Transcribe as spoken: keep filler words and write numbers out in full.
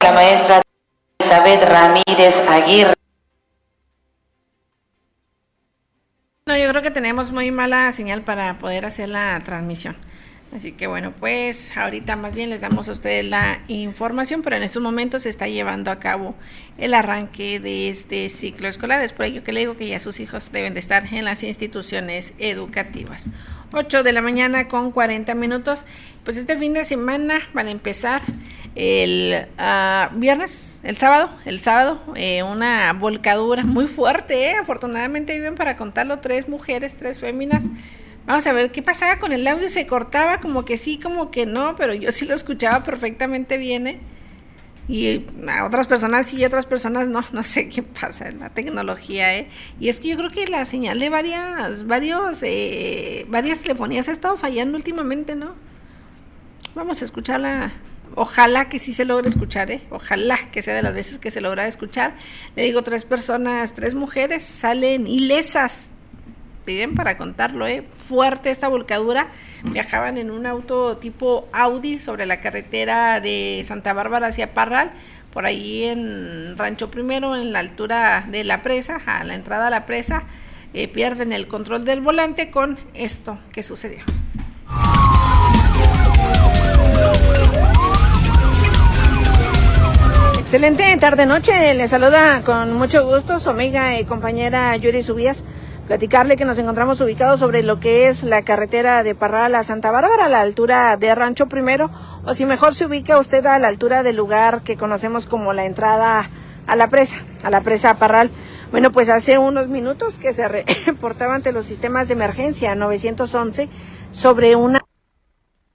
la maestra Elizabeth Ramírez Aguirre. No, yo creo que tenemos muy mala señal para poder hacer la transmisión. Así que bueno, pues ahorita más bien les damos a ustedes la información, pero en estos momentos se está llevando a cabo el arranque de este ciclo escolar. Es por ello que le digo que ya sus hijos deben de estar en las instituciones educativas. ocho de la mañana con cuarenta minutos. Pues este fin de semana van a empezar el uh, viernes, el sábado, el sábado, eh, una volcadura muy fuerte, ¿eh? Afortunadamente viven para contarlo tres mujeres, tres féminas. Vamos a ver qué pasaba con el audio, se cortaba como que sí, como que no, pero yo sí lo escuchaba perfectamente bien, ¿eh? Y a otras personas sí, y otras personas no, no sé qué pasa en la tecnología, ¿eh? Y es que yo creo que la señal de varias, varios, eh, varias telefonías ha estado fallando últimamente, ¿no? Vamos a escucharla, ojalá que sí se logre escuchar, ¿eh? Ojalá que sea de las veces que se logra escuchar. Le digo, tres personas, tres mujeres salen ilesas. Viven para contarlo, ¿eh? Fuerte esta volcadura. Viajaban en un auto tipo Audi sobre la carretera de Santa Bárbara hacia Parral, por ahí en Rancho Primero, en la altura de la presa, a la entrada a la presa, eh, pierden el control del volante con esto que sucedió. Excelente tarde-noche, le saluda con mucho gusto su amiga y compañera Yuri Subías. Platicarle que nos encontramos ubicados sobre lo que es la carretera de Parral a Santa Bárbara, a la altura de Rancho Primero, o si mejor se ubica usted a la altura del lugar que conocemos como la entrada a la presa, a la presa Parral. Bueno, pues hace unos minutos que se reportaba ante los sistemas de emergencia nueve once sobre una